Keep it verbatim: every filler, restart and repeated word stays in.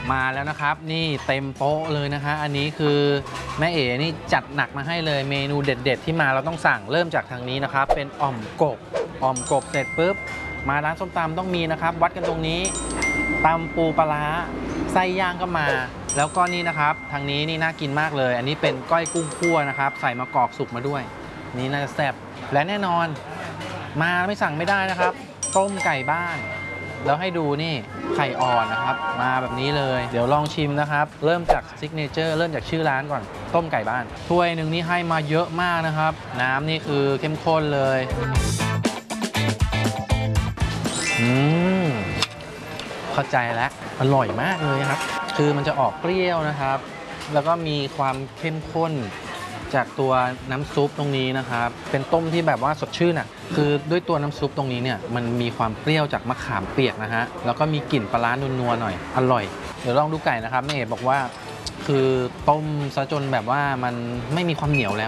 มาแล้วนะครับนี่เต็มโต๊ะเลยนะคะอันนี้คือแม่เอ๋นี่จัดหนักมาให้เลยเมนูเด็ดๆที่มาเราต้องสั่งเริ่มจากทางนี้นะครับเป็นอ่อมกบอ่อมกบเสร็จปุ๊บมาร้านส้มตำต้องมีนะครับวัดกันตรงนี้ตำปูปลาร้าไส้ย่างก็มาแล้วก็นี่นะครับทางนี้นี่น่ากินมากเลยอันนี้เป็นก้อยกุ้งคั่วนะครับใส่มะกอกสุกมาด้วยนี่น่าจะแซ่บและแน่นอนมาไม่สั่งไม่ได้นะครับต้มไก่บ้านแล้วให้ดูนี่ไข่อ่อนนะครับมาแบบนี้เลยเดี๋ยวลองชิมนะครับเริ่มจากซิกเนเจอร์เริ่มจากชื่อร้านก่อนต้มไก่บ้านถ้วยหนึ่งนี่ให้มาเยอะมากนะครับน้ำนี่คือเข้มข้นเลยอืมเข้าใจแล้วอร่อยมากเลยครับคือมันจะออกเปรี้ยวนะครับแล้วก็มีความเข้มข้นจากตัวน้ำซุปตรงนี้นะครับเป็นต้มที่แบบว่าสดชื่นอ่ะคือด้วยตัวน้ำซุปตรงนี้เนี่ยมันมีความเปรี้ยวจากมะขามเปียกนะฮะแล้วก็มีกลิ่นปลาร้านัวๆหน่อยอร่อยเดี๋ยวลองดูไก่นะครับแม่เอ๋บอกว่าคือต้มซะจนแบบว่ามันไม่มีความเหนียวแล้ว